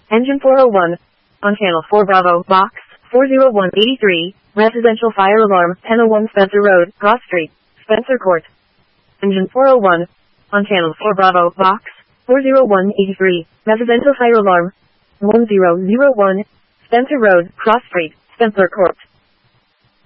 Engine 401. On channel 4 Bravo, box 40183, residential fire alarm, 1001 Spencer Road, Cross Street, Spencer Court. Engine 401. On channel 4 Bravo, box 40183, residential fire alarm, 1001, Spencer Road, Cross Street, Spencer Court.